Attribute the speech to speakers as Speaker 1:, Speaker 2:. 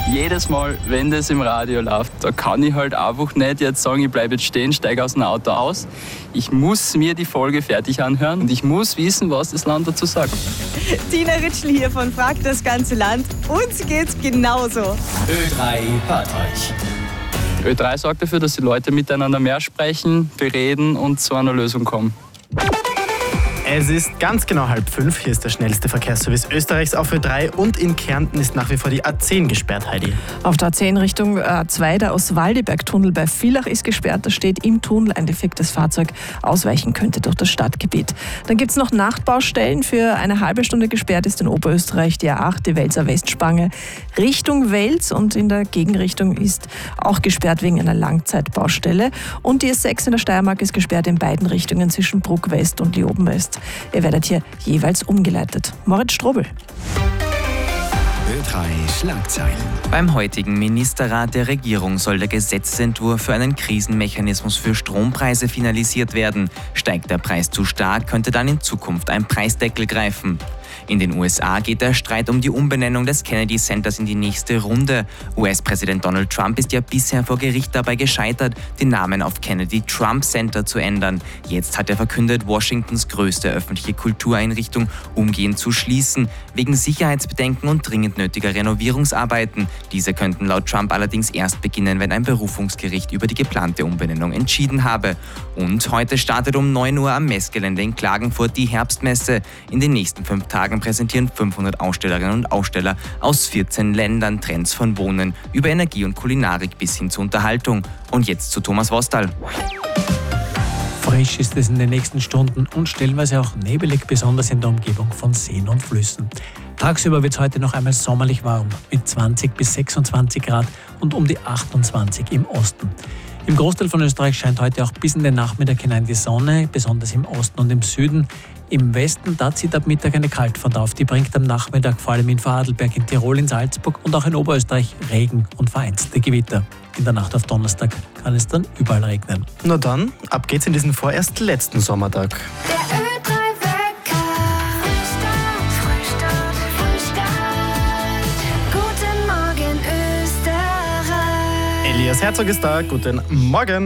Speaker 1: Jedes Mal, wenn das im Radio läuft, da kann ich halt einfach nicht jetzt sagen, ich bleibe jetzt stehen, steige aus dem Auto aus. Ich muss mir die Folge fertig anhören und ich muss wissen, was das Land dazu sagt.
Speaker 2: Tina Ritschl hier von Fragt das ganze Land. Uns geht's genauso.
Speaker 3: Ö3 hört euch.
Speaker 1: Ö3 sorgt dafür, dass die Leute miteinander mehr sprechen, bereden und zu einer Lösung kommen.
Speaker 4: Es ist ganz genau 4:30. Hier ist der schnellste Verkehrsservice Österreichs auf Ö3 und in Kärnten ist nach wie vor die A10 gesperrt, Heidi.
Speaker 5: Auf der A10 Richtung A2, der Oswaldiberg-Tunnel bei Villach ist gesperrt. Da steht im Tunnel ein defektes Fahrzeug ausweichen könnte durch das Stadtgebiet. Dann gibt es noch Nachtbaustellen. Für eine halbe Stunde gesperrt ist in Oberösterreich die A8, die Welser Westspange Richtung Wels und in der Gegenrichtung ist auch gesperrt wegen einer Langzeitbaustelle. Und die S6 in der Steiermark ist gesperrt in beiden Richtungen zwischen Bruck West und Leoben West. Ihr werdet hier jeweils umgeleitet. Moritz Strobel.
Speaker 3: Ö3 Schlagzeilen.
Speaker 6: Beim heutigen Ministerrat der Regierung soll der Gesetzentwurf für einen Krisenmechanismus für Strompreise finalisiert werden. Steigt der Preis zu stark, könnte dann in Zukunft ein Preisdeckel greifen. In den USA geht der Streit um die Umbenennung des Kennedy Centers in die nächste Runde. US-Präsident Donald Trump ist ja bisher vor Gericht dabei gescheitert, den Namen auf Kennedy Trump Center zu ändern. Jetzt hat er verkündet, Washingtons größte öffentliche Kultureinrichtung umgehend zu schließen, wegen Sicherheitsbedenken und dringend nötiger Renovierungsarbeiten. Diese könnten laut Trump allerdings erst beginnen, wenn ein Berufungsgericht über die geplante Umbenennung entschieden habe. Und heute startet um 9 Uhr am Messgelände in Klagenfurt die Herbstmesse. In den nächsten 5 Tagen präsentieren 500 Ausstellerinnen und Aussteller aus 14 Ländern Trends von Wohnen über Energie und Kulinarik bis hin zur Unterhaltung. Und jetzt zu Thomas Wostal.
Speaker 7: Frisch ist es in den nächsten Stunden und stellenweise auch nebelig, besonders in der Umgebung von Seen und Flüssen. Tagsüber wird es heute noch einmal sommerlich warm mit 20 bis 26 Grad und um die 28 im Osten. Im Großteil von Österreich scheint heute auch bis in den Nachmittag hinein die Sonne, besonders im Osten und im Süden. Im Westen, da zieht ab Mittag eine Kaltfront auf. Die bringt am Nachmittag vor allem in Vorarlberg, in Tirol, in Salzburg und auch in Oberösterreich Regen und vereinzelte Gewitter. In der Nacht auf Donnerstag kann es dann überall regnen.
Speaker 4: Na dann, ab geht's in diesen vorerst letzten Sommertag.
Speaker 8: Der Ö3-Wecker. Frühstart. Guten Morgen, Österreich.
Speaker 4: Elias Herzog ist da. Guten Morgen.